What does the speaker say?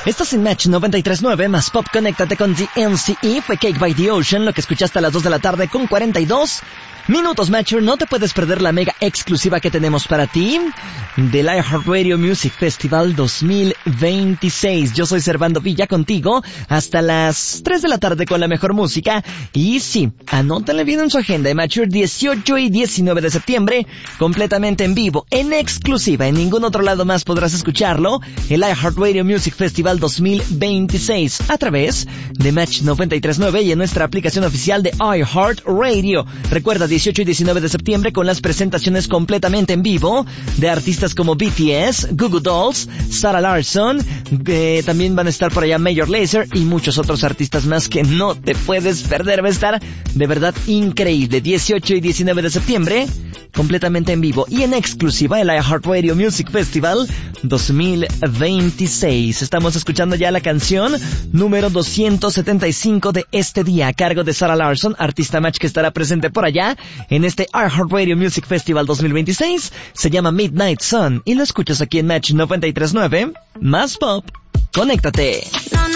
Estás en Match 93.9 más Pop. Conéctate con DNCE. Fue Cake by the Ocean, lo que escuchaste a las 2 de la tarde con 42 minutos. Matcher, no te puedes perder la mega exclusiva que tenemos para ti del iHeartRadio Music Festival 2026. Yo soy Servando Villa contigo hasta las 3 de la tarde con la mejor música. Y sí, anótale bien en su agenda, Matcher, 18 y 19 de septiembre, completamente en vivo, en exclusiva. En ningún otro lado más podrás escucharlo. El iHeartRadio Music Festival 2026 a través de Match 93.9 y en nuestra aplicación oficial de iHeartRadio. Recuerda, 18 y 19 de septiembre con las presentaciones completamente en vivo de artistas como BTS, Goo Goo Dolls, Sarah Larsson, también van a estar por allá Major Lazer y muchos otros artistas más que no te puedes perder. Va a estar de verdad increíble. 18 y 19 de septiembre completamente en vivo y en exclusiva el iHeartRadio Music Festival 2026. Estamos escuchando ya la canción número 275 de este día a cargo de Sarah Larsson, artista Match que estará presente por allá en este iHeartRadio Music Festival 2026. Se llama Midnight Sun y lo escuchas aquí en Match 93.9 más Pop. Conéctate.